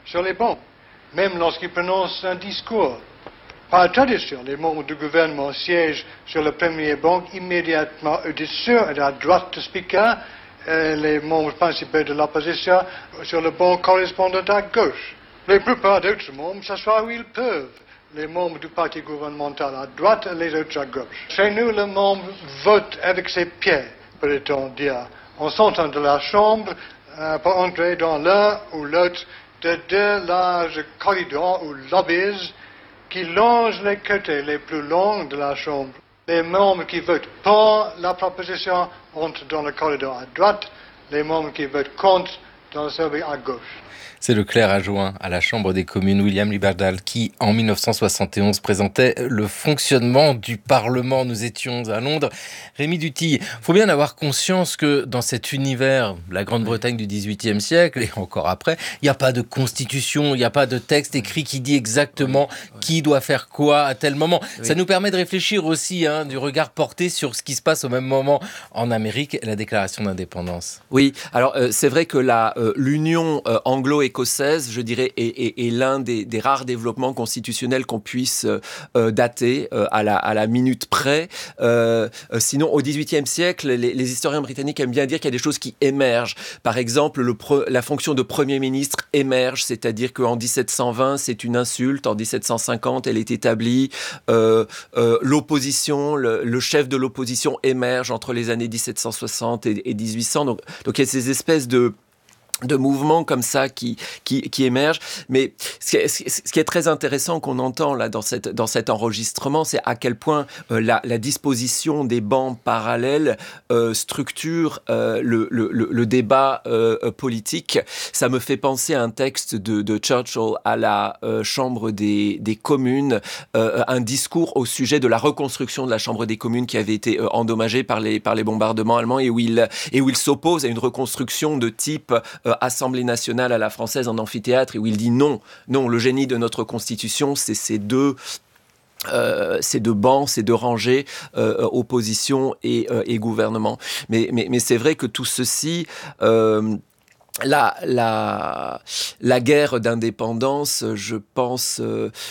sur les bancs, même lorsqu'ils prononcent un discours. Par tradition, les membres du gouvernement siègent sur le premier banc immédiatement au-dessus et à droite du speaker, et les membres principaux de l'opposition sur le banc correspondant à gauche. La plupart d'autres membres s'assoient où ils peuvent. Les membres du parti gouvernemental à droite et les autres à gauche. Chez nous, le membre vote avec ses pieds, peut-on dire, en sortant de la chambre pour entrer dans l'un ou l'autre de deux larges corridors ou lobbies qui longent les côtés les plus longs de la chambre. Les membres qui votent pour la proposition entrent dans le corridor à droite, les membres qui votent contre dans celui à gauche. C'est le clerc adjoint à la Chambre des communes, William Liberdahl, qui, en 1971, présentait le fonctionnement du Parlement. Nous étions à Londres. Rémi Duthil, il faut bien avoir conscience que dans cet univers, la Grande-Bretagne du XVIIIe siècle, et encore après, il n'y a pas de constitution, il n'y a pas de texte écrit qui dit exactement qui doit faire quoi à tel moment. Oui. Ça nous permet de réfléchir aussi du regard porté sur ce qui se passe au même moment en Amérique, la déclaration d'indépendance. Oui, alors c'est vrai que l'union anglo-écossaise, je dirais, est l'un des rares développements constitutionnels qu'on puisse dater à la minute près. Sinon, au XVIIIe siècle, les historiens britanniques aiment bien dire qu'il y a des choses qui émergent. Par exemple, la fonction de Premier ministre émerge, c'est-à-dire qu'en 1720, c'est une insulte. En 1750, elle est établie. L'opposition, le chef de l'opposition émerge entre les années 1760 et 1800. Donc il y a ces espèces de mouvements comme ça qui émergent. Mais ce qui est très intéressant qu'on entend là dans cet enregistrement, c'est à quel point la disposition des bancs parallèles structure le débat politique. Ça me fait penser à un texte de Churchill à la Chambre des communes, un discours au sujet de la reconstruction de la Chambre des communes qui avait été endommagée par les bombardements allemands et où il s'oppose à une reconstruction de type Assemblée nationale à la française en amphithéâtre et où il dit non, le génie de notre constitution, c'est ces deux bancs, ces deux rangées, opposition et gouvernement. Mais c'est vrai que tout ceci... La guerre d'indépendance, je pense,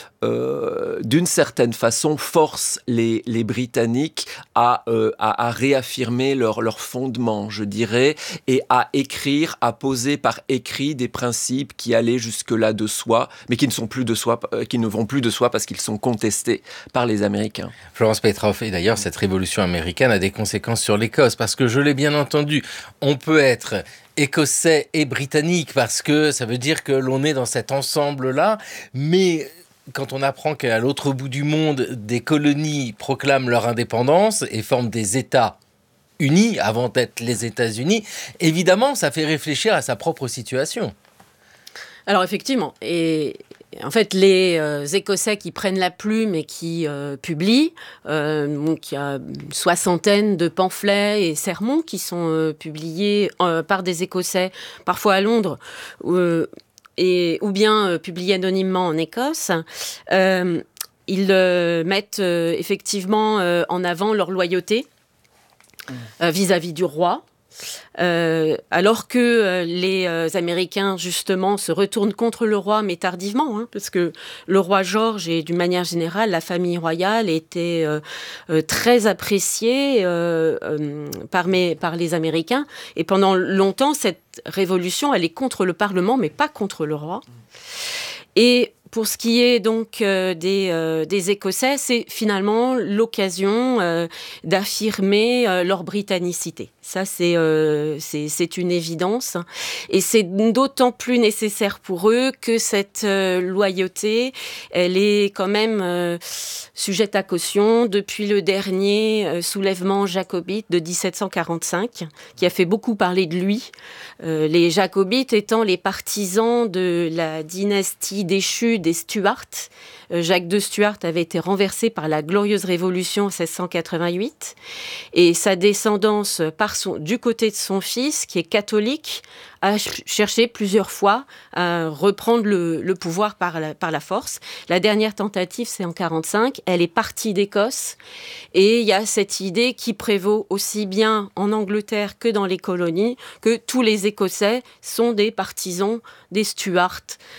d'une certaine façon, force les Britanniques à réaffirmer leur fondement, je dirais, et à écrire, à poser par écrit des principes qui allaient jusque-là de soi, mais qui ne sont plus de soi, qui ne vont plus de soi parce qu'ils sont contestés par les Américains. Florence Petroff, et d'ailleurs, cette révolution américaine a des conséquences sur l'Écosse, parce que je l'ai bien entendu, on peut être écossais et britannique parce que ça veut dire que l'on est dans cet ensemble-là, mais quand on apprend qu'à l'autre bout du monde, des colonies proclament leur indépendance et forment des États unis avant d'être les États-Unis, évidemment, ça fait réfléchir à sa propre situation. Alors effectivement, et en fait, les Écossais qui prennent la plume et qui publient, donc il y a une soixantaine de pamphlets et sermons qui sont publiés par des Écossais, parfois à Londres, ou bien publiés anonymement en Écosse. Ils mettent effectivement en avant leur loyauté vis-à-vis du roi. Alors que les Américains, justement, se retournent contre le roi, mais tardivement, parce que le roi George et d'une manière générale, la famille royale était très appréciée par les Américains. Et pendant longtemps, cette révolution, elle est contre le Parlement, mais pas contre le roi. Et pour ce qui est donc des Écossais, c'est finalement l'occasion d'affirmer leur britannicité. Ça, c'est une évidence. Et c'est d'autant plus nécessaire pour eux que cette loyauté, elle est quand même sujette à caution depuis le dernier soulèvement jacobite de 1745, qui a fait beaucoup parler de lui. Les jacobites étant les partisans de la dynastie déchue des Stuarts. Jacques de Stuart avait été renversé par la Glorieuse Révolution en 1688. Et sa descendance, du côté de son fils, qui est catholique, a cherché plusieurs fois à reprendre le pouvoir par la force. La dernière tentative, c'est en 1945. Elle est partie d'Écosse. Et il y a cette idée qui prévaut aussi bien en Angleterre que dans les colonies, que tous les Écossais sont des partisans des Stuarts.